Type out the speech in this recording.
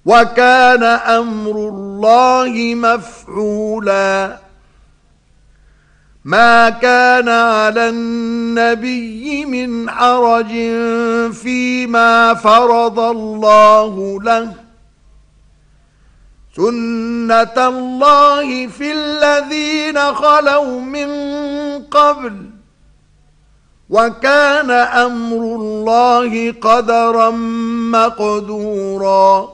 وكان أمر الله مفعولا. ما كان على النبي من حرج فيما فرض الله له، سنة الله في الذين خلوا من قبل، وكان أمر الله قدرا مقدورا.